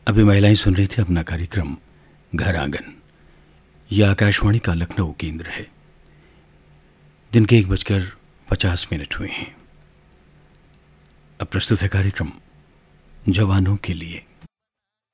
अभी महिलाएं सुन रही थी अपना कार्यक्रम घर आंगन। यह आकाशवाणी का लखनऊ केंद्र है। दिन के 1:50 हुए हैं। अब प्रस्तुत है कार्यक्रम जवानों के लिए।